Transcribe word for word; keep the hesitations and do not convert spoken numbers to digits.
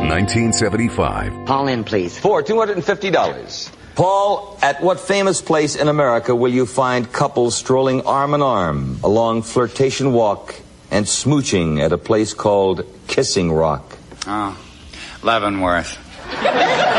nineteen seventy-five. Paul in, please. For two hundred fifty dollars. Paul, at what famous place in America will you find couples strolling arm in arm along Flirtation Walk and smooching at a place called Kissing Rock? Oh, Leavenworth.